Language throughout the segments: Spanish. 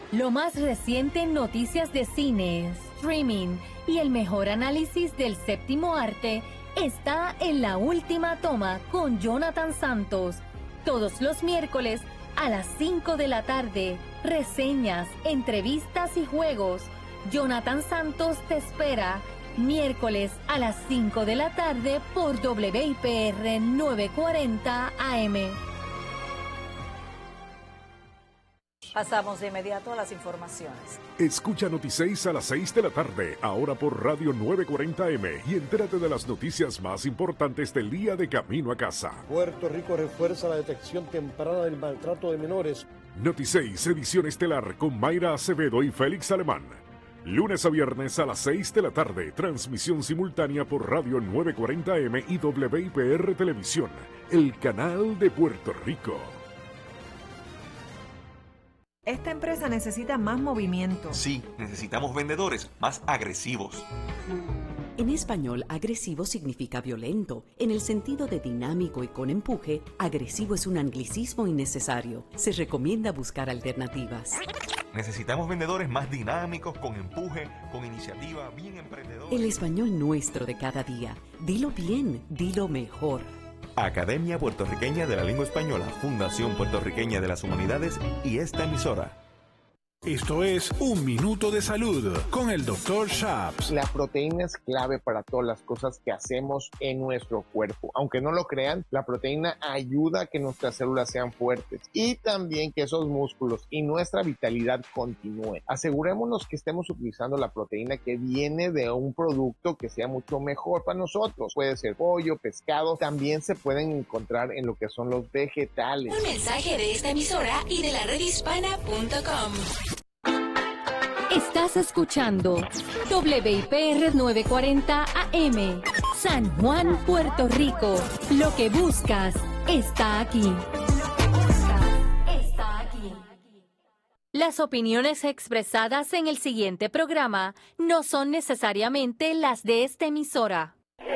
Lo más reciente en noticias de cine, streaming y el mejor análisis del séptimo arte está en La Última Toma con Jonathan Santos. Todos los miércoles a las 5 de la tarde. Reseñas, entrevistas y juegos. Jonathan Santos te espera miércoles a las 5 de la tarde por WIPR 940 AM. Pasamos de inmediato a las informaciones. Escucha Noti6 a las 6 de la tarde, ahora por Radio 940M, y entérate de las noticias más importantes del día de camino a casa. Puerto Rico refuerza la detección temprana del maltrato de menores. Noti6, edición estelar con Mayra Acevedo y Félix Alemán. Lunes a viernes a las 6 de la tarde, transmisión simultánea por Radio 940M y WIPR Televisión, el canal de Puerto Rico. Esta empresa necesita más movimiento. Sí, necesitamos vendedores más agresivos. En español, agresivo significa violento. En el sentido de dinámico y con empuje, agresivo es un anglicismo innecesario. Se recomienda buscar alternativas. Necesitamos vendedores más dinámicos, con empuje, con iniciativa, bien emprendedores. El español nuestro de cada día. Dilo bien, dilo mejor. Academia Puertorriqueña de la Lengua Española, Fundación Puertorriqueña de las Humanidades y esta emisora. Esto es Un Minuto de Salud con el Dr. Shaps. La proteína es clave para todas las cosas que hacemos en nuestro cuerpo. Aunque no lo crean, la proteína ayuda a que nuestras células sean fuertes y también que esos músculos y nuestra vitalidad continúen. Asegurémonos que estemos utilizando la proteína que viene de un producto que sea mucho mejor para nosotros. Puede ser pollo, pescado, también se pueden encontrar en lo que son los vegetales. Un mensaje de esta emisora y de la redhispana.com. Estás escuchando WIPR 940 AM, San Juan, Puerto Rico. Lo que buscas está aquí. Las opiniones expresadas en el siguiente programa no son necesariamente las de esta emisora.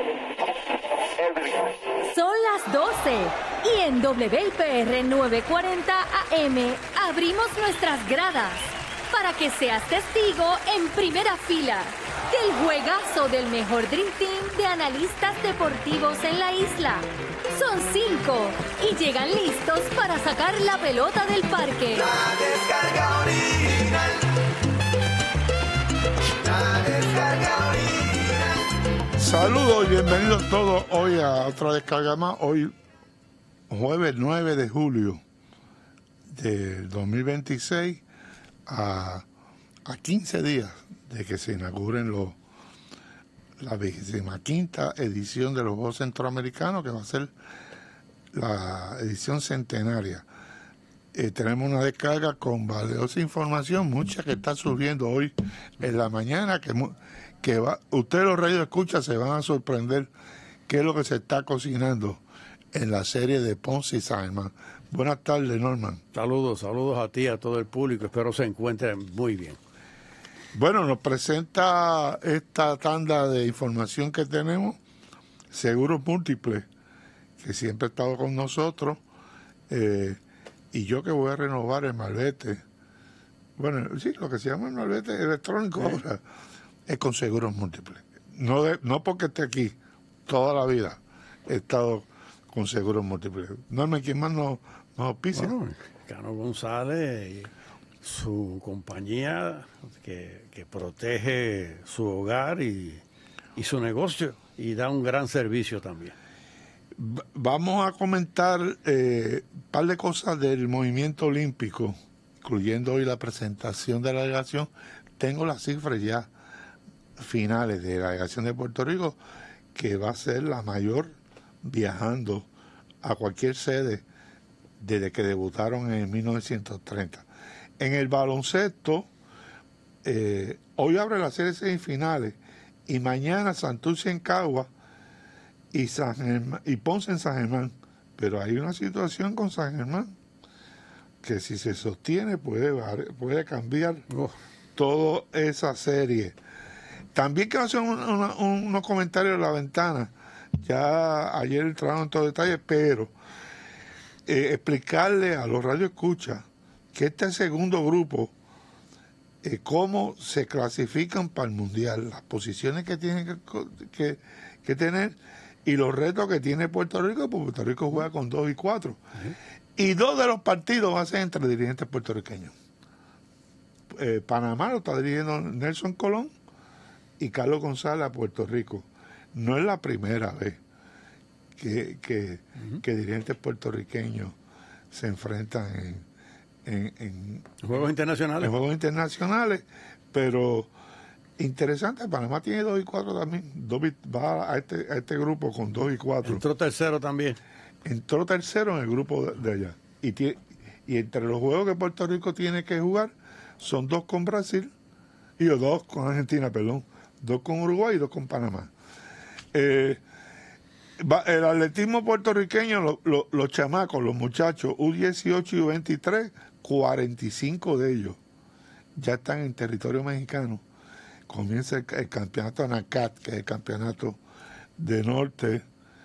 Son las 12 y en WIPR 940 AM abrimos nuestras gradas para que seas testigo en primera fila del juegazo del mejor Dream Team de analistas deportivos en la isla. Son 5 y llegan listos para sacar la pelota del parque. La descarga original. La descarga original. Saludos y bienvenidos todos hoy a otra descarga más. Hoy, jueves 9 de julio del 2026. A 15 días de que se inauguren la 25ª edición de los Juegos Centroamericanos, que va a ser la edición centenaria. Tenemos una descarga con valiosa información, mucha que está surgiendo hoy en la mañana, ustedes los radios escuchan, se van a sorprender qué es lo que se está cocinando en la serie de Ponce y Simon. Buenas tardes, Norman. Saludos a ti, a todo el público. Espero se encuentren muy bien. Bueno, nos presenta esta tanda de información que tenemos, Seguros Múltiples, que siempre ha estado con nosotros, y yo que voy a renovar el malvete. Bueno, sí, lo que se llama el malvete electrónico ahora es con Seguros Múltiples. No porque esté aquí, toda la vida he estado con Seguros Múltiples. Norman, ¿quién más nos auspicia? Bueno, Cano González y su compañía que protege su hogar y su negocio y da un gran servicio también. Vamos a comentar un par de cosas del movimiento olímpico, incluyendo hoy la presentación de la delegación. Tengo las cifras ya finales de la delegación de Puerto Rico, que va a ser la mayor viajando a cualquier sede desde que debutaron en 1930. En el baloncesto, hoy abre la serie semifinales y mañana Santurce en Cagua y Ponce en San Germán. Pero hay una situación con San Germán que si se sostiene puede cambiar toda esa serie. También quiero hacer unos comentarios de la ventana. Ya ayer entraron en todo detalle, pero explicarle a los radioescuchas que este segundo grupo cómo se clasifican para el Mundial, las posiciones que tienen que tener y los retos que tiene Puerto Rico, porque Puerto Rico juega con 2 y 4. Y 2 de los partidos van a ser entre dirigentes puertorriqueños. Panamá lo está dirigiendo Nelson Colón y Carlos González a Puerto Rico. No es la primera vez que dirigentes puertorriqueños se enfrentan en juegos internacionales. En juegos internacionales, pero interesante, Panamá tiene 2 y 4 también. Va a este grupo con 2 y 4. Entró tercero también. Entró tercero en el grupo de allá. Y entre los juegos que Puerto Rico tiene que jugar son 2 con Brasil y 2 con Argentina, 2 con Uruguay y 2 con Panamá. El atletismo puertorriqueño, los chamacos, los muchachos, U18 y U23, 45 de ellos ya están en territorio mexicano. Comienza el campeonato ANACAT, que es el campeonato de Norte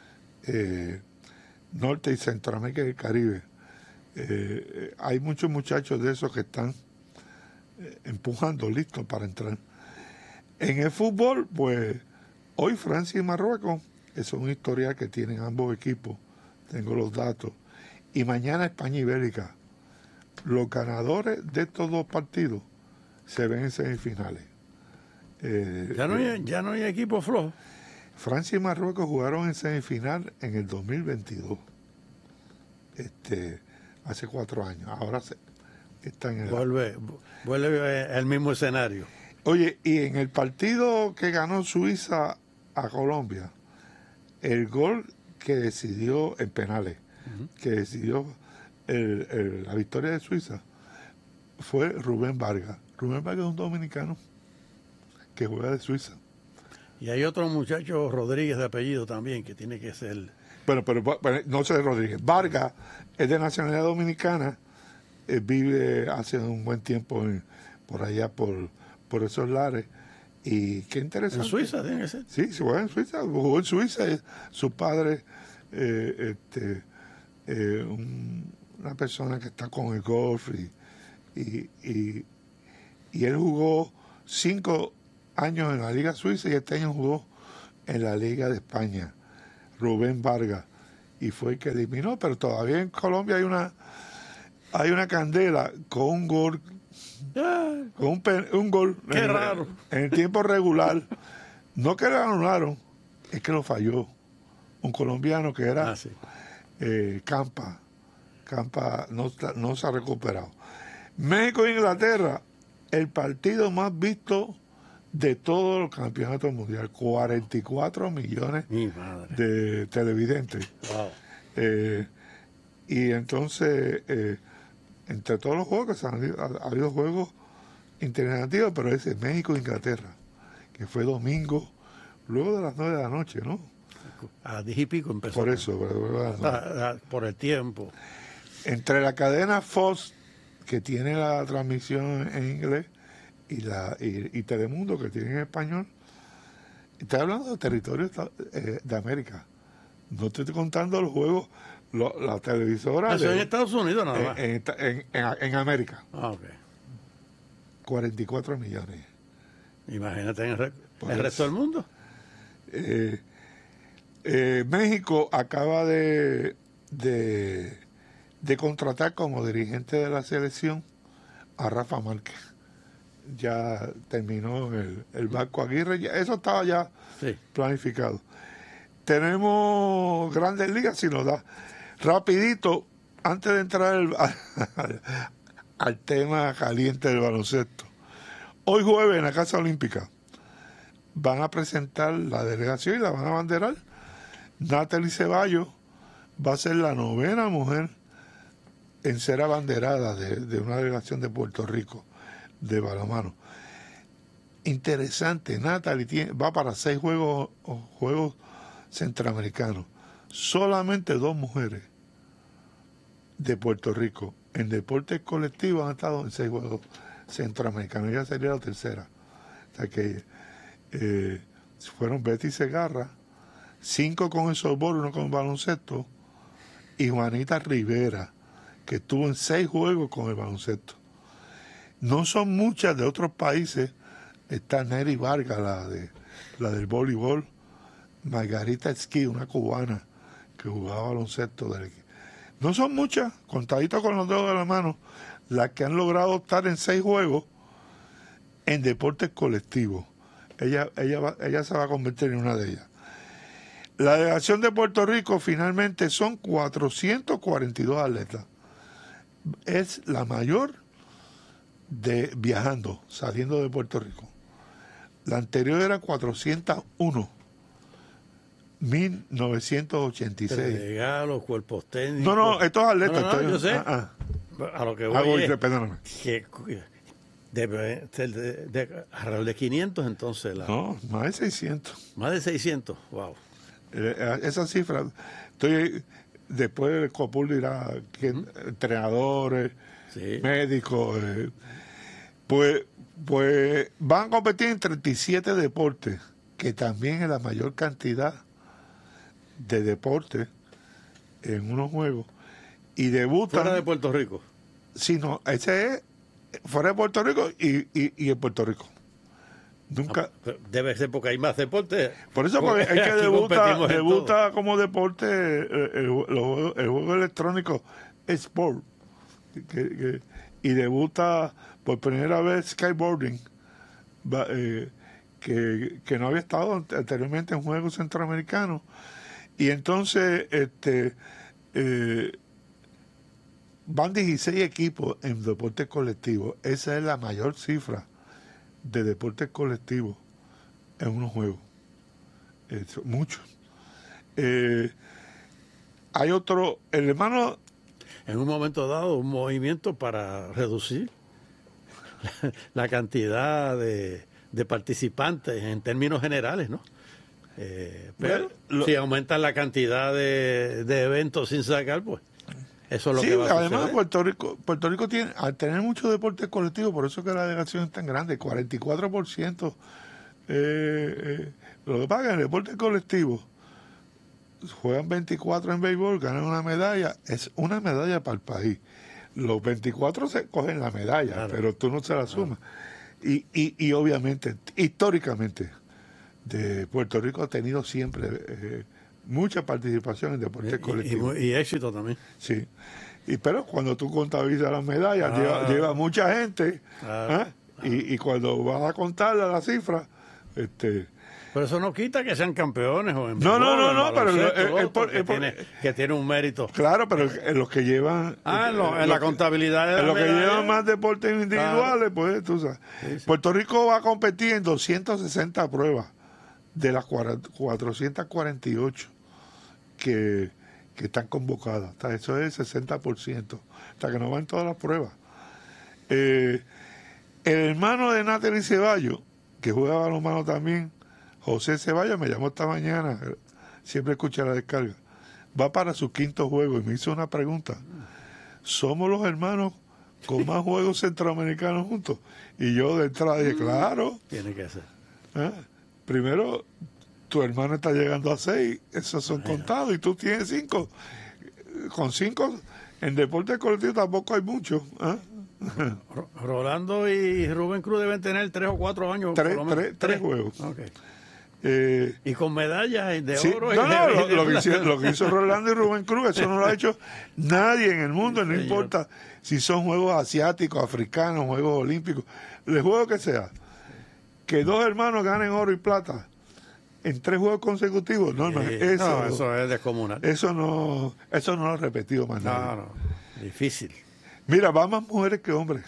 y Centroamérica y el Caribe. Hay muchos muchachos de esos que están empujando, listos para entrar. En el fútbol, pues, hoy Francia y Marruecos, eso es un historial que tienen ambos equipos, tengo los datos, y mañana España y Bélgica. Los ganadores de estos 2 partidos se ven en semifinales. Ya no hay equipo flojo. Francia y Marruecos jugaron en semifinal en el 2022. Hace 4 años. Ahora están en vuelve el mismo escenario. Oye, y en el partido que ganó Suiza a Colombia, el gol que decidió en penales, que decidió la victoria de Suiza, fue Rubén Vargas. Rubén Vargas es un dominicano que juega de Suiza. Y hay otro muchacho, Rodríguez de apellido también, que tiene que ser... Pero no sé de Rodríguez. Vargas es de nacionalidad dominicana, vive hace un buen tiempo por allá, por esos lares. Y qué interesante. ¿En Suiza tiene que ser? Sí, se juega en Suiza. Jugó en Suiza. Su padre, una persona que está con el golf y él jugó 5 años en la Liga Suiza y este año jugó en la Liga de España. Rubén Vargas, y fue el que eliminó, pero todavía en Colombia hay una candela con un gol, un gol qué raro. En el tiempo regular. No que lo anularon, es que lo falló un colombiano que era Campa no se ha recuperado. México e Inglaterra, el partido más visto de todos los campeonatos mundiales, 44 millones de televidentes. Wow. Y entonces, entre todos los juegos, ha habido juegos internacionales, pero ese es México e Inglaterra, que fue domingo, luego de las 9 de la noche, ¿no? A 10 y pico empezó. Por eso, por el tiempo. Entre la cadena Fox, que tiene la transmisión en inglés, y Telemundo, que tiene en español, estoy hablando de territorio de América. No estoy contando los juegos, la televisora. Eso en Estados Unidos nada más. En América. Ah, ok. 44 millones. Imagínate en el resto del mundo. México acaba de contratar como dirigente de la selección a Rafa Márquez. Ya terminó el Vasco Aguirre, eso estaba ya planificado. Tenemos Grandes Ligas, si nos da rapidito, antes de entrar al tema caliente del baloncesto. Hoy jueves en la Casa Olímpica van a presentar la delegación y la van a abanderar. Natalie Ceballos va a ser la 9ª mujer en ser abanderada de una delegación de Puerto Rico de balonmano. Interesante, Natalie va para 6 juegos centroamericanos. Solamente 2 mujeres de Puerto Rico en deportes colectivos han estado en 6 juegos centroamericanos. Ella sería la 3ª. O sea que fueron Betty Segarra, 5 con el softball, 1 con el baloncesto, y Juanita Rivera, que estuvo en 6 juegos con el baloncesto. No son muchas de otros países. Está Neri Vargas, la del voleibol. Margarita Esquí, una cubana que jugaba baloncesto del equipo. No son muchas, contaditas con los dedos de la mano, las que han logrado estar en 6 juegos en deportes colectivos. Ella se va a convertir en una de ellas. La delegación de Puerto Rico finalmente son 442 atletas. Es la mayor de viajando, saliendo de Puerto Rico. La anterior era 401. 1986. Llegar a los cuerpos técnicos. No, estos atletas. No, yo sé. A lo que voy perdóname. Que alrededor de 500 entonces. No, más de 600. Más de 600, wow. Esa cifra, después el COPUL dirá que entrenadores, médicos, pues van a competir en 37 deportes, que también es la mayor cantidad de deportes en unos juegos, y debutan fuera de Puerto Rico. Sí, no, ese es fuera de Puerto Rico y en Puerto Rico. Nunca. Debe ser porque hay más deportes. Por eso, porque es que debuta como deporte el juego electrónico Sport. Y debuta por primera vez skateboarding, que no había estado anteriormente en juegos centroamericanos. Y entonces van 16 equipos en deportes colectivos. Esa es la mayor cifra de deportes colectivos en unos juegos. Muchos. Hay otro, el hermano... En un momento dado, un movimiento para reducir la cantidad de participantes en términos generales, ¿no? Pero si aumentan la cantidad de eventos sin sacar, pues eso es lo que va a suceder. Además Puerto Rico tiene, al tener muchos deportes colectivos, por eso que la delegación es tan grande, 44%. Lo que pasa es que en el deporte colectivo juegan 24 en béisbol, ganan una medalla, es una medalla para el país. Los 24 se cogen la medalla, claro, pero tú no se la sumas. Y obviamente, históricamente, de Puerto Rico ha tenido siempre mucha participación en deportes colectivos. Y éxito también. Sí. Pero cuando tú contabilizas las medallas, lleva mucha gente. Claro. Y cuando vas a contarle la cifra, pero eso no quita que sean campeones o en no, pero que tiene un mérito. Claro, pero los que llevan en la contabilidad de los que llevan más deportes individuales, claro, pues tú sabes. Sí. Puerto Rico va a competir en 260 pruebas de las 448 que están convocadas. Eso es 60%, hasta que no van todas las pruebas. El hermano de Natalie Ceballos, que juega balonmano también, José Ceballos, me llamó esta mañana, siempre escucha la descarga, va para su 5º juego y me hizo una pregunta. ¿Somos los hermanos con más juegos centroamericanos juntos? Y yo de entrada dije, claro. Tiene que ser. Primero, tu hermano está llegando a 6, esos son contados, y tú tienes 5. Con 5, en deporte colectivo tampoco hay mucho. Rolando y Rubén Cruz deben tener 3 o 4 años. 3 juegos. Okay. Y con medallas de oro. Lo que hizo Rolando y Rubén Cruz, eso no lo ha hecho nadie en el mundo, no importa si son juegos asiáticos, africanos, juegos olímpicos, el juego que sea. Que 2 hermanos ganen oro y plata en 3 juegos consecutivos, eso es descomunal. Eso no lo he repetido más nada. No, difícil. Mira, va más mujeres que hombres.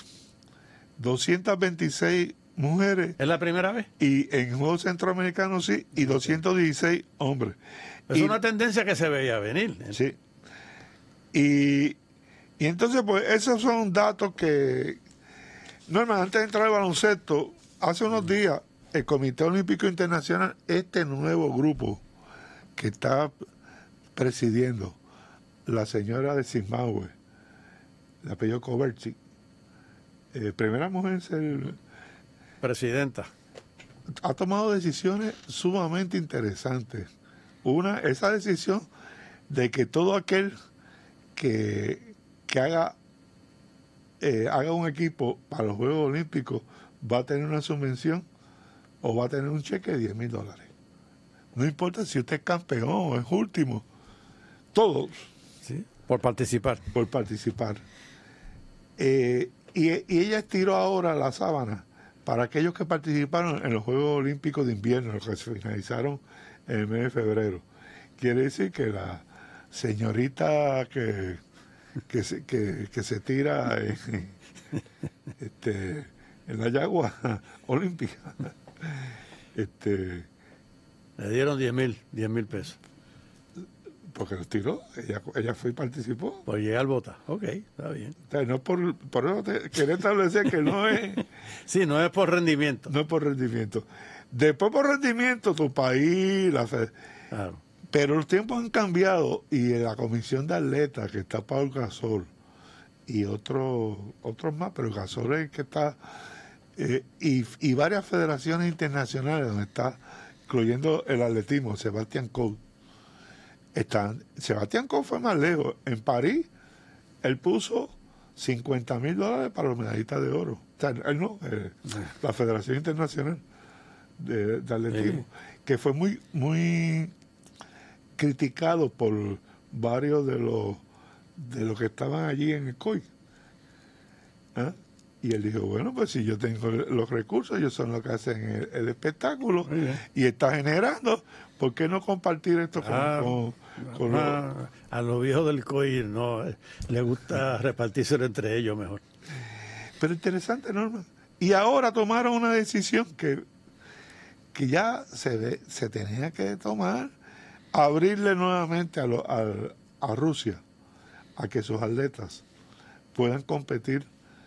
226 mujeres. ¿Es la primera vez? Y en Juegos Centroamericanos sí, y 216 hombres. Es una tendencia que se veía venir. Sí. Y entonces, pues, esos son datos que... Norma, antes de entrar al baloncesto, hace unos días, el Comité Olímpico Internacional, este nuevo grupo que está presidiendo la señora de Zimbabue, el apellido Koberchik, primera mujer en ser presidenta, ha tomado decisiones sumamente interesantes. Esa decisión de que todo aquel que haga haga un equipo para los Juegos Olímpicos, va a tener una subvención o va a tener un cheque de $10,000. No importa si usted es campeón o es último, todos. Sí, por participar. Por participar. Y ella estiró ahora la sábana para aquellos que participaron en los Juegos Olímpicos de Invierno, los que se finalizaron en el mes de febrero. Quiere decir que la señorita que se tira en la yagua olímpica, le dieron 10,000 pesos. Porque los tiró, ella fue y participó. Por llegar al bota, ok, está bien. O sea, no por eso quería establecer que no es... Sí, no es por rendimiento. No es por rendimiento. Después por rendimiento, tu país, claro. Pero los tiempos han cambiado y la comisión de atletas, que está Paul Gasol, y otros más, pero Gasol es el que está... y varias federaciones internacionales donde está, incluyendo el atletismo, Sebastián Coe. Sebastián Coe fue más lejos. En París, él puso $50,000 para los medallistas de oro. O sea, él no, la Federación Internacional de Atletismo, que fue muy criticado por varios de los que estaban allí en el COI. ¿Ah? Y él dijo, bueno, pues si yo tengo los recursos, ellos son los que hacen el espectáculo y está generando, ¿por qué no compartir esto con a los viejos del COI no les gusta repartírselo entre ellos mejor? Pero interesante, Norma. Y ahora tomaron una decisión que ya se tenía que tomar, abrirle nuevamente a Rusia a que sus atletas puedan competir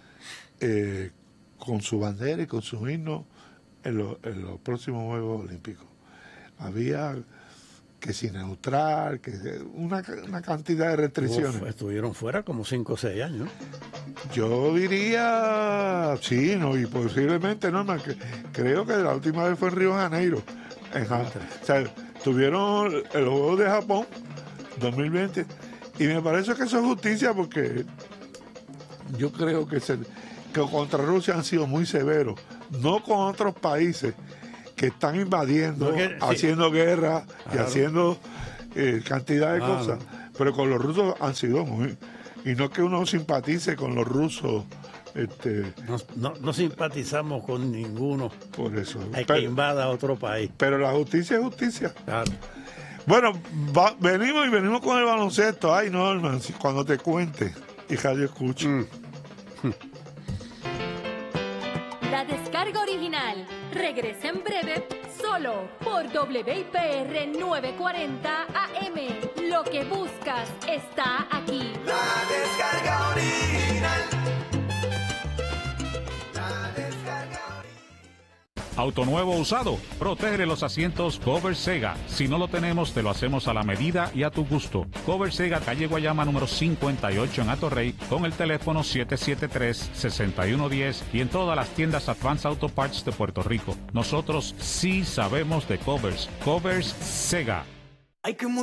con su bandera y con su himno en los próximos Juegos Olímpicos. Había que si neutral, que una cantidad de restricciones. Estuvieron fuera como 5 o 6 años. Yo diría, sí, no, y posiblemente, Norma, que creo que la última vez fue en Río de Janeiro. O sea, tuvieron los Juegos de Japón 2020 y me parece que eso es justicia porque yo creo que contra Rusia han sido muy severos, no con otros países que están invadiendo, haciendo guerra y haciendo cantidad de cosas, pero con los rusos han sido muy... Y no que uno simpatice con los rusos. No simpatizamos con ninguno. Por eso. Que invada otro país. Pero la justicia es justicia. Claro. Bueno, venimos con el baloncesto. Ay, Norman, cuando te cuente y Radio escuche. La descarga original regresa en breve solo por WIPR 940 AM. Lo que buscas está aquí. La descarga original. La descarga original. Auto nuevo o usado, protege los asientos Cover Sega. Si no lo tenemos, te lo hacemos a la medida y a tu gusto. Cover Sega, calle Guayama número 58 en Atorrey, con el teléfono 773-6110 y en todas las tiendas Advance Auto Parts de Puerto Rico. Nosotros sí sabemos de covers. Covers Sega. Hay que